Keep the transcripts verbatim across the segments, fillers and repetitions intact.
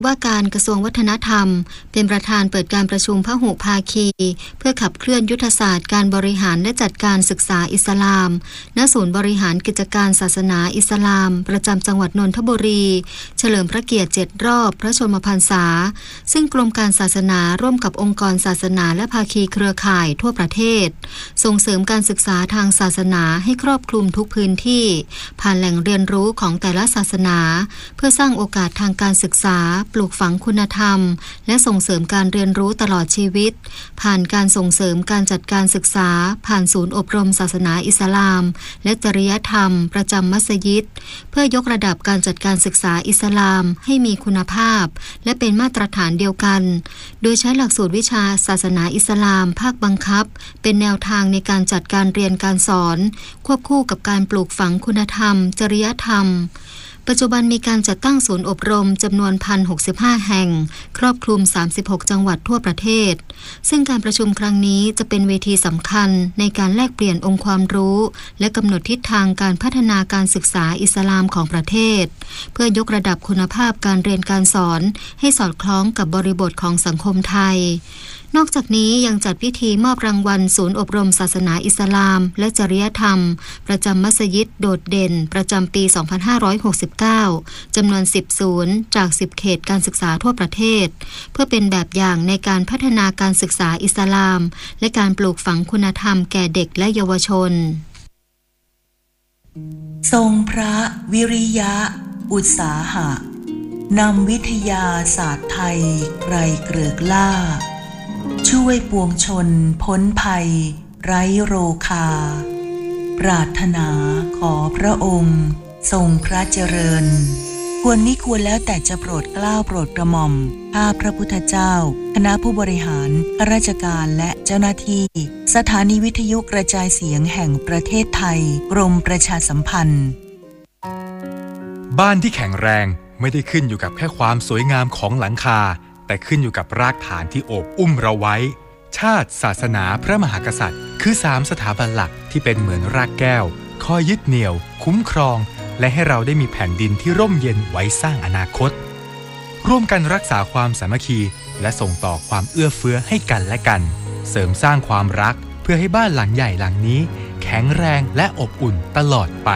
ว่าการกระทรวงวัฒนธรรมเป็นประธานเปิดการประชุมพหุภาคีเพื่อขับเคลื่อนยุทธศาสตร์การบริหารและจัดการศึกษาอิสลามณศูนย์บริหารกิจการศาสนาอิสลามประจำจังหวัดนนทบุรีเฉลิมพระเกียรติเจ็ดรอบพระชนมพรรษาซึ่งกรมการศาสนาร่วมกับองค์กรศาสนาและภาคีเครือข่ายทั่วประเทศส่งเสริมการศึกษาทางศาสนาให้ครอบคลุมทุกพื้นที่ผ่านแหล่งเรียนรู้ของแต่ละศาสนาเพื่อสร้างโอกาสทางการศึกษาปลูกฝังคุณธรรมและส่งเสริมการเรียนรู้ตลอดชีวิตผ่านการส่งเสริมการจัดการศึกษาผ่านศูนย์อบรมศาสนาอิสลามและจริยธรรมประจำมัสยิดเพื่อยกระดับการจัดการศึกษาอิสลามให้มีคุณภาพและเป็นมาตรฐานเดียวกันโดยใช้หลักสูตรวิชาศาสนาอิสลามภาคบังคับเป็นแนวทางในการจัดการเรียนการสอนควบคู่กับการปลูกฝังคุณธรรมจริยธรรมปัจจุบันมีการจัดตั้งศูนย์อบรมจำนวน หนึ่งพันหกสิบห้า แห่งครอบคลุมสามสิบหกจังหวัดทั่วประเทศซึ่งการประชุมครั้งนี้จะเป็นเวทีสำคัญในการแลกเปลี่ยนองค์ความรู้และกำหนดทิศทางการพัฒนาการศึกษาอิสลามของประเทศเพื่อยกระดับคุณภาพการเรียนการสอนให้สอดคล้องกับบริบทของสังคมไทยนอกจากนี้ยังจัดพิธีมอบรางวัลศูนย์อบรมศาสนาอิสลามและจริยธรรมประจำมัสยิดโดดเด่นประจำปี สองพันห้าร้อยหกสิบเก้า จำนวน สิบ ศูนย์จาก สิบ เขตการศึกษาทั่วประเทศเพื่อเป็นแบบอย่างในการพัฒนาการศึกษาอิสลามและการปลูกฝังคุณธรรมแก่เด็กและเยาวชนทรงพระวิริยะอุตสาหะนำวิทยาศาสตร์ไทยไกรเกริกล่าช่วยปวงชนพ้นภัยไร้โรคาปรารถนาขอพระองค์ทรงพระเจริญควรมิควรแล้วแต่จะโปรดเกล้าโปรดกระหม่อมข้าพระพุทธเจ้าคณะผู้บริหารข้าราชการและเจ้าหน้าที่สถานีวิทยุกระจายเสียงแห่งประเทศไทยกรมประชาสัมพันธ์บ้านที่แข็งแรงไม่ได้ขึ้นอยู่กับแค่ความสวยงามของหลังคาแต่ขึ้นอยู่กับรากฐานที่โอบอุ้มเราไว้ชาติศาสนาพระมหากษัตริย์คือสามสถาบันหลักที่เป็นเหมือนรากแก้วคอยยึดเหนี่ยวคุ้มครองและให้เราได้มีแผ่นดินที่ร่มเย็นไว้สร้างอนาคตร่วมกันรักษาความสามัคคีและส่งต่อความเอื้อเฟื้อให้กันและกันเสริมสร้างความรักเพื่อให้บ้านหลังใหญ่หลังนี้แข็งแรงและอบอุ่นตลอดไป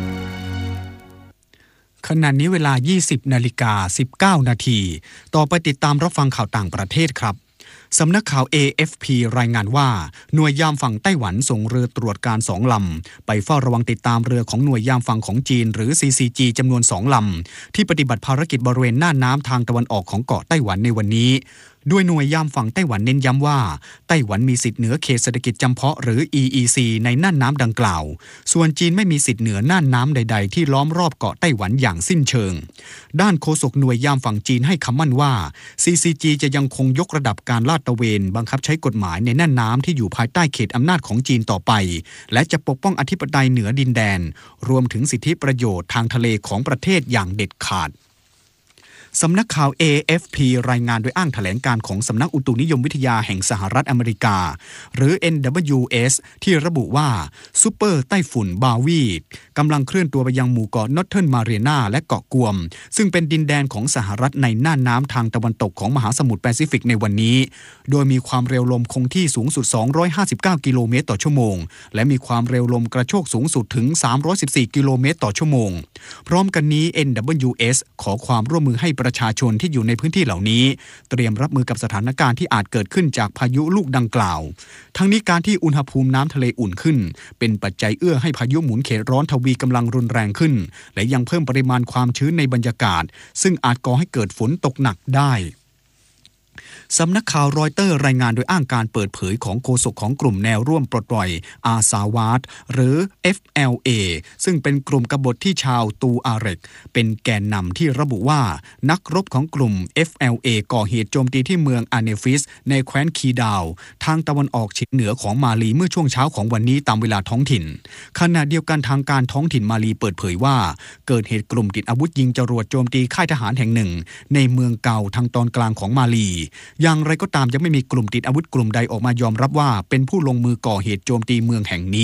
ขณะนี้เวลา ยี่สิบนาฬิกาสิบเก้านาทีต่อไปติดตามรับฟังข่าวต่างประเทศครับสำนักข่าว เอ เอฟ พี รายงานว่าหน่วยยามฝั่งไต้หวันส่งเรือตรวจการสองลำไปเฝ้าระวังติดตามเรือของหน่วยยามฝั่งของจีนหรือ ซี ซี จี จำนวนสองลำที่ปฏิบัติภารกิจบริเวณหน้าน้ำทางตะวันออกของเกาะไต้หวันในวันนี้ด้วยหน่วยยามฝั่งไต้หวันเน้นย้ำว่าไต้หวันมีสิทธิเหนือเขตเศรษฐกิจจำเพาะหรือ อี อี ซี ในน่านน้ำดังกล่าวส่วนจีนไม่มีสิทธิเหนือน่านน้ำใดๆที่ล้อมรอบเกาะไต้หวันอย่างสิ้นเชิงด้านโฆษกหน่วยยามฝั่งจีนให้คำมั่นว่า ซี ซี จี จะยังคงยกระดับการลาดตระเวนบังคับใช้กฎหมายในน่านน้ำที่อยู่ภายใต้เขตอำนาจของจีนต่อไปและจะปกป้องอธิปไตยเหนือดินแดนรวมถึงสิทธิประโยชน์ทางทะเลของประเทศอย่างเด็ดขาดสำนักข่าว เอ เอฟ พี รายงานโดยอ้างแถลงการของสำนักอุตุนิยมวิทยาแห่งสหรัฐอเมริกาหรือ เอ็น ดับเบิลยู เอส ที่ระบุว่าซูเปอร์ไต้ฝุ่นบาวีกำลังเคลื่อนตัวไปยังหมู่เกาะนอร์เทิร์นมาเรียนาและเกาะกวมซึ่งเป็นดินแดนของสหรัฐในน่านน้ำทางตะวันตกของมหาสมุทรแปซิฟิกในวันนี้โดยมีความเร็วลมคงที่สูงสุดสองร้อยห้าสิบเก้ากิโลเมตรต่อชั่วโมงและมีความเร็วลมกระโชกสูงสุดถึงสามร้อยสิบสี่กิโลเมตรต่อชั่วโมงพร้อมกันนี้ เอ็น ดับเบิลยู เอส ขอความร่วมมือให้ประชาชนที่อยู่ในพื้นที่เหล่านี้เตรียมรับมือกับสถานการณ์ที่อาจเกิดขึ้นจากพายุลูกดังกล่าวทั้งนี้การที่อุณหภูมิน้ำทะเลอุ่นขึ้นเป็นปัจจัยเอื้อให้พายุหมุนเขตร้อนทวีกำลังรุนแรงขึ้นและยังเพิ่มปริมาณความชื้นในบรรยากาศซึ่งอาจก่อให้เกิดฝนตกหนักได้สำนักข่าวรอยเตอร์รายงานโดยอ้างการเปิดเผยของโฆษกของกลุ่มแนวร่วมปลดปล่อยอาซาวาดหรือ เอฟ แอล เอ ซึ่งเป็นกลุ่มกบฏที่ชาวตูอาเรกเป็นแกนนำที่ระบุว่านักรบของกลุ่ม เอฟ แอล เอ ก่อเหตุโจมตีที่เมืองอาเนฟิสในแคว้นคีดาวทางตะวันออกเฉียงเหนือของมาลีเมื่อช่วงเช้าของวันนี้ตามเวลาท้องถิ่นขณะเดียวกันทางการท้องถิ่นมาลีเปิดเผยว่าเกิดเหตุกลุ่มติดอาวุธยิงจรวดโจมตีค่ายทหารแห่งหนึ่งในเมืองเกาทางตอนกลางของมาลีอย่างไรก็ตามยังไม่มีกลุ่มติดอาวุธกลุ่มใดออกมายอมรับว่าเป็นผู้ลงมือก่อเหตุโจมตีเมืองแห่งนี้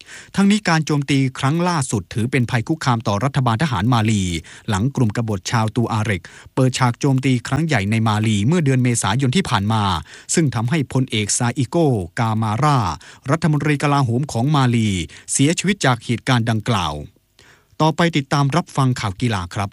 ทั้งนี้การโจมตีครั้งล่าสุดถือเป็นภัยคุกคามต่อรัฐบาลทหารมาลีหลังกลุ่มกบฏชาวตูอาเรกเปิดฉากโจมตีครั้งใหญ่ในมาลีเมื่อเดือนเมษายนที่ผ่านมาซึ่งทำให้พลเอกซาอิโกกามารารัฐมนตรีกลาโหมของมาลีเสียชีวิตจากเหตุการณ์ดังกล่าวต่อไปติดตามรับฟังข่าวกีฬาครับ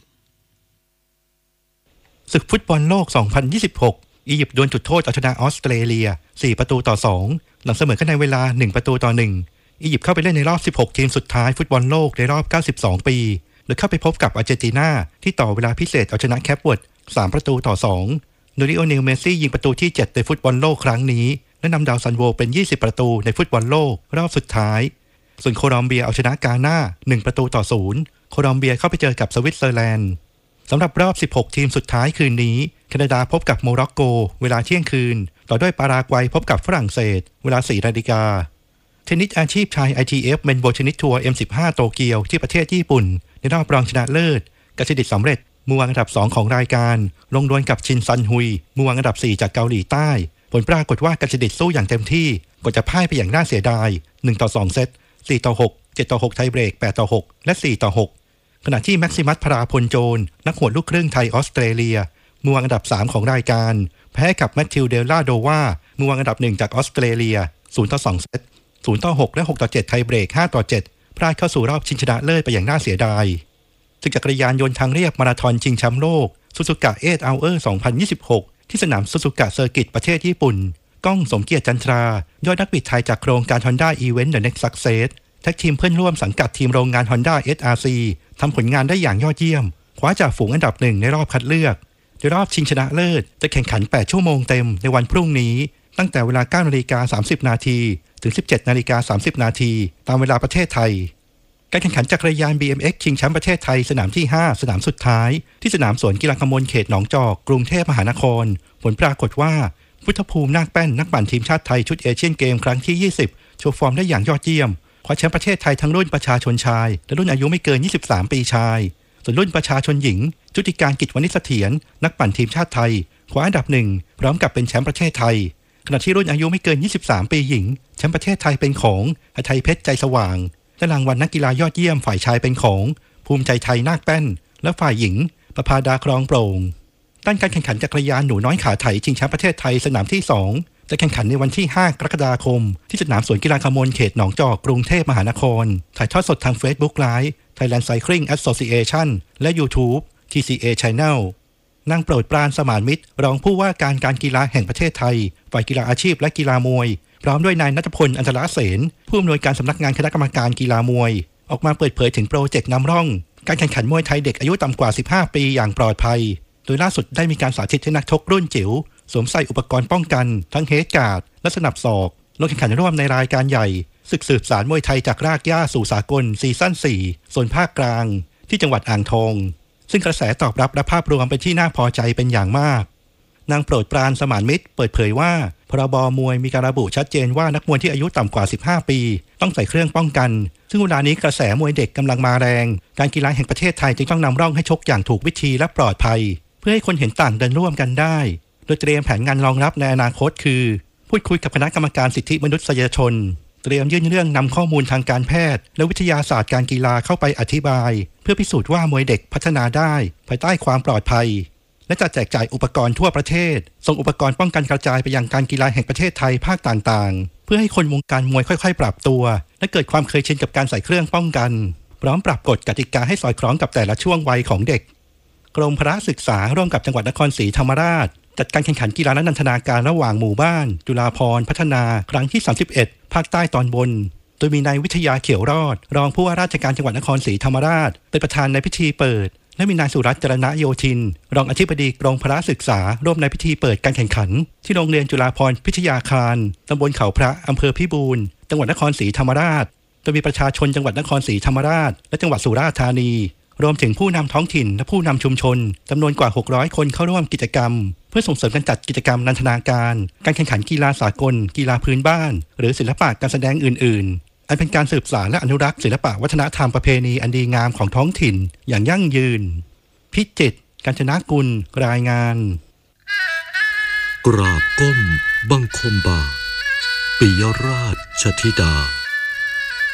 ศึกฟุตบอลโลก สองพันยี่สิบหก อียิปต์ดวลจุดโทษเอาชนะออสเตรเลีย สี่ ประตูต่อ สอง หลังเสมอกันในเวลา หนึ่ง ประตูต่อ หนึ่ง อียิปต์เข้าไปเล่นในรอบ สิบหก ทีมสุดท้ายฟุตบอลโลกในรอบ เก้าสิบสอง ปีโดยเข้าไปพบกับอาร์เจนตินาที่ต่อเวลาพิเศษเอาชนะแคปเวิร์ด สาม ประตูต่อ สอง โดยลิโอเนล เมสซี่ยิงประตูที่ เจ็ด ในฟุตบอลโลกครั้งนี้และนำดาวซันโวเป็น ยี่สิบ ประตูในฟุตบอลโลกรอบสุดท้ายส่วนโคลอมเบียเอาชนะกาน่า หนึ่ง ประตูต่อ ศูนย์ โคลอมเบียเข้าไปเจอกับสวิตเซอร์แลนด์สำหรับรอบ สิบหก ทีมสุดท้ายคืนนี้แคนาดาพบกับโมร็อกโกเวลาเที่ยงคืนต่อด้วยปารากวัยพบกับฝรั่งเศสเวลา สี่ นาฬิกาเทนนิสอาชีพชาย ไอ ที เอฟ เมนโบเทนนิสทัวร์ เอ็ม สิบห้า โตเกียวที่ประเทศญี่ปุ่นในรอบรองชนะเลิศกสิดิษฐ์สำเร็จมือวางอันดับสองของรายการลงดวลกับชินซันฮุยมือวางอันดับสี่จากเกาหลีใต้ผลปรากฏว่ากสิดิษฐ์สู้อย่างเต็มที่ก่อนจะพ่ายไปอย่างน่าเสียดายหนึ่งต่อสองเซตสี่ต่อหก เจ็ดต่อหกไทยเบรกแปดต่อหกและสี่ต่อหกขณะที่แม็กซิมัสพราพลโจรนักหวดลูกครึ่งไทยออสเตรเลียมือวางอันดับสามของรายการแพ้กับแมทธิวเดลลาโดวามือวางอันดับหนึ่งจากออสเตรเลียศูนย์ต่อสองเซตศูนย์ต่อหกและหกต่อเจ็ดไทยเบรกห้าต่อเจ็ดพลาดเข้าสู่รอบชิงชนะเลิศไปอย่างน่าเสียดายศึกจักรยานยนต์ทางเรียบมาราธอนชิงแชมป์โลกซูซูกะเอทเอาเออร์สองพันยี่สิบหกที่สนามซูซูกะเซอร์กิตประเทศญี่ปุ่นก้องสมเกียรติจันทรายอดนักบิดไทยจากโครงการ Honda Event The Next Success แท็กทีมเพื่อนร่วมสังกัดทีมโรงงาน Honda เอส อาร์ ซี ทำผลงานได้อย่างยอดเยี่ยมคว้าจ่าฝูงอันดับหนึ่งในรอบคัดเลือกโดยรอบชิงชนะเลิศจะแข่งขันแปดชั่วโมงเต็มในวันพรุ่งนี้ตั้งแต่เวลา เก้านาฬิกาสามสิบนาทีถึง สิบเจ็ดนาฬิกาสามสิบนาทีตามเวลาประเทศไทยการแข่งขันจักรยาน บี เอ็ม เอ็กซ์ ชิงแชมป์ประเทศไทยสนามที่ห้าสนามสุดท้ายที่สนามสวนกีฬากมลเขตหนองจอกกรุงเทพมหานครผลปรากฏว่าพุทธภูมินาคแป้นนักปั่นทีมชาติไทยชุดเอเชียนเกมครั้งที่ยี่สิบโชว์ฟอร์มได้อย่างยอดเยี่ยมคว้าแชมป์ประเทศไทยทั้งรุ่นประชาชนชายและรุ่นอายุไม่เกินยี่สิบสามปีชายส่วนรุ่นประชาชนหญิงจุติการกิจวณิชเสถียรนักปั่นทีมชาติไทยคว้าอันดับหนึ่งพร้อมกับเป็นแชมป์ประเทศไทยขณะที่รุ่นอายุไม่เกินยี่สิบสามปีหญิงแชมป์ประเทศไทยเป็นของหทัยเพชรใจสว่างและรางวัลนักกีฬายอดเยี่ยมฝ่ายชายเป็นของภูมิใจไทยนาคแป้นและฝ่ายหญิงประภาดาครองโปร่งด้านการแข่งขันจักรยานหนูน้อยขาไถชิงแชมป์ประเทศไทยสนามที่สองจะแข่งขันในวันที่ห้ากรกฎาคมที่สนามสวนกีฬากมลเขตหนองจอกกรุงเทพมหานครถ่ายทอดสดทาง Facebook Live Thailand Cycling Association และ YouTube ที ซี เอ Channel นางโปรดปรานสมานมิตรรองผู้ว่าการการกีฬาแห่งประเทศไทยฝ่ายกีฬาอาชีพและกีฬามวยพร้อมด้วยนายณัฐพลอันตรเสนผู้อำนวยการสำนักงานคณะกรรมการกีฬามวยออกมาเปิดเผยถึงโปรเจกต์นำร่องการแข่งขันมวยไทยเด็กอายุต่ำกว่าสิบห้าปีอย่างปลอดภัยโดยล่าสุดได้มีการสาธิตให้นักชกรุ่นจิ๋วสวมใส่อุปกรณ์ป้องกันทั้งเฮดการ์ดและสนับศอกลงแข่งขันร่วมในรายการใหญ่ศึกสืบสารมวยไทยจากรากหญ้าสู่สากลซีซั่นสี่โซนภาคกลางที่จังหวัดอ่างทองซึ่งกระแสตอบรับและภาพรวมเป็นที่น่าพอใจเป็นอย่างมากนางโปรดปรานสมานมิตรเปิดเผยว่าพรบมวยมีการระบุชัดเจนว่านักมวยที่อายุต่ำกว่าสิบห้าปีต้องใส่เครื่องป้องกันซึ่งเวลานี้กระแสมวยเด็กกำลังมาแรงการกีฬาแห่งประเทศไทยจึงต้องนำร่องให้ชกอย่างถูกวิธีและปลอดภัยเพื่อให้คนเห็นต่างเดินร่วมกันได้โดยเตรียมแผนงานรองรับในอนาคตคือพูดคุยกับคณะกรรมการสิทธิมนุษยชนเตรียมยื่นเรื่องนำข้อมูลทางการแพทย์และวิทยาศาสตร์การกีฬาเข้าไปอธิบายเพื่อพิสูจน์ว่ามวยเด็กพัฒนาได้ภายใต้ความปลอดภัยและจะแจกจ่ายอุปกรณ์ทั่วประเทศส่งอุปกรณ์ป้องกันกระจายไปยังการกีฬาแห่งประเทศไทยภาคต่างๆเพื่อให้คนวงการมวยค่อยๆปรับตัวและเกิดความเคยชินกับการใส่เครื่องป้องกันพร้อมปรับกฎกติกาให้สอดคล้องกับแต่ละช่วงวัยของเด็กกรมพละศึกษาร่วมกับจังหวัดนครศรีธรรมราชจัดการแข่งขันกีฬานันทนาการระหว่างหมู่บ้านจุฬาภรณ์พัฒนาครั้งที่สามสิบเอ็ดภาคใต้ตอนบนโดยมีนายวิทยาเขียวรอดรองผู้ว่าราชการจังหวัดนครศรีธรรมราชเป็นประธานในพิธีเปิดและมีนายสุรัตน์จรณโยธินรองอธิบดีกรมพละศึกษาร่วมในพิธีเปิดการแข่งขันที่โรงเรียนจุฬาภรณ์พิทยาคารตำบลเขาพระอำเภอพิบูลจังหวัดนครศรีธรรมราชโดยมีประชาชนจังหวัดนครศรีธรรมราชและจังหวัดสุราษฎร์ธานีรวมถึงผู้นำท้องถิ่นและผู้นำชุมชนจำนวนกว่าหกร้อยคนเข้าร่วมกิจกรรมเพื่อส่งเสริมการจัดกิจกรรมนันทนาการการแข่งขันกีฬาสากลกีฬาพื้นบ้านหรือศิลปะการแสดงอื่นๆอันเป็นการสืบสานและอนุรักษ์ศิลปะวัฒนธรรมประเพณีอันดีงามของท้องถิ่นอย่างยั่งยืนพิจิตรกาญจนกุลรายงานกราบก้มบังคมบาทปิยราชธิดาพ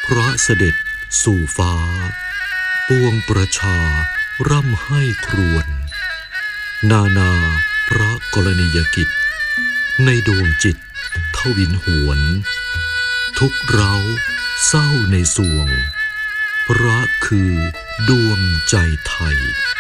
ระเสด็จสู่ฟ้าปวงประชาร่ำให้ครวญนานาพระกรณียกิจในดวงจิตทวินหวนทุกเร้าเศร้าในสวงพระคือดวงใจไทย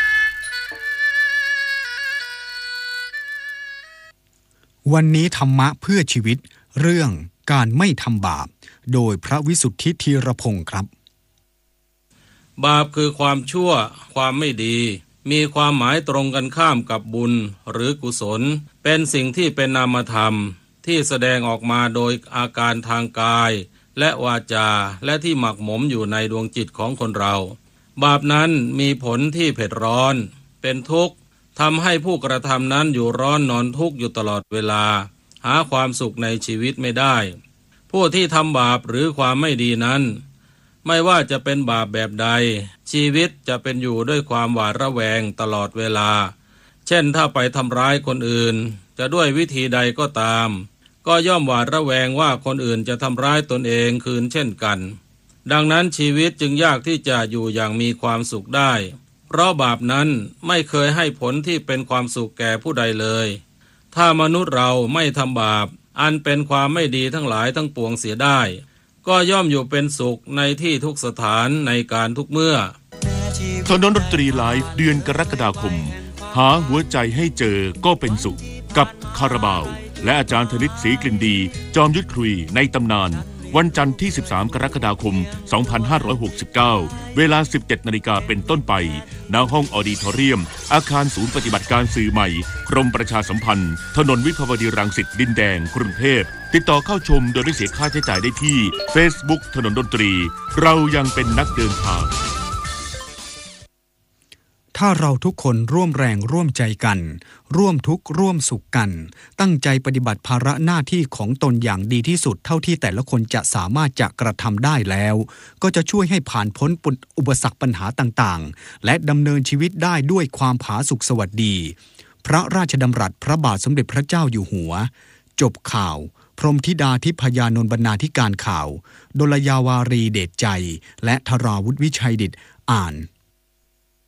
วันนี้ธรรมะเพื่อชีวิตเรื่องการไม่ทำบาปโดยพระวิสุทธิธีรพงศ์ครับบาปคือความชั่วความไม่ดีมีความหมายตรงกันข้ามกับบุญหรือกุศลเป็นสิ่งที่เป็นนามธรรมที่แสดงออกมาโดยอาการทางกายและวาจาและที่หมักหมมอยู่ในดวงจิตของคนเราบาปนั้นมีผลที่เผ็ดร้อนเป็นทุกข์ทำให้ผู้กระทำนั้นอยู่ร้อนนอนทุกข์อยู่ตลอดเวลาหาความสุขในชีวิตไม่ได้ผู้ที่ทำบาปหรือความไม่ดีนั้นไม่ว่าจะเป็นบาปแบบใดชีวิตจะเป็นอยู่ด้วยความหวาดระแวงตลอดเวลาเช่นถ้าไปทำร้ายคนอื่นจะด้วยวิธีใดก็ตามก็ย่อมหวาดระแวงว่าคนอื่นจะทำร้ายตนเองคืนเช่นกันดังนั้นชีวิตจึงยากที่จะอยู่อย่างมีความสุขได้เพราะบาปนั้นไม่เคยให้ผลที่เป็นความสุขแก่ผู้ใดเลยถ้ามนุษย์เราไม่ทำบาปอันเป็นความไม่ดีทั้งหลายทั้งปวงเสียได้ก็ย่อมอยู่เป็นสุขในที่ทุกสถานในการทุกเมื่อถนนดนตรีไลฟ์เดือนกรกฎาคมหาหัวใจให้เจอก็เป็นสุขกับคาราบาวและอาจารย์ธนิตศรีกลิ่นดีจอมยุทธคุยในตำนานวันจันทร์ที่สิบสามกรกฎาคมสองพันห้าร้อยหกสิบเก้าเวลา สิบเจ็ดนาฬิกาเป็นต้นไปณห้องออดิทอเรียมอาคารศูนย์ปฏิบัติการสื่อใหม่กรมประชาสัมพันธ์ถนนวิภาวดีรังสิตดินแดงกรุงเทพติดต่อเข้าชมโดยไม่เสียค่าใช้จ่ายได้ที่ Facebook ถนนดนตรีเรายังเป็นนักเดินทางถ้าเราทุกคนร่วมแรงร่วมใจกันร่วมทุกข์ร่วมสุขกันตั้งใจปฏิบัติภาระหน้าที่ของตนอย่างดีที่สุดเท่าที่แต่ละคนจะสามารถจะกระทำได้แล้วก็จะช่วยให้ผ่านพ้นอุปสรรคปัญหาต่างๆและดำเนินชีวิตได้ด้วยความผาสุกสวัสดีพระราชดำรัสพระบาทสมเด็จพระเจ้าอยู่หัวจบข่าวพรหมธิดาทิพยานนท์บรรณาธิการข่าวดลยาวารีเดชใจและธราวุฒิวิชัยดิษฐ์อ่าน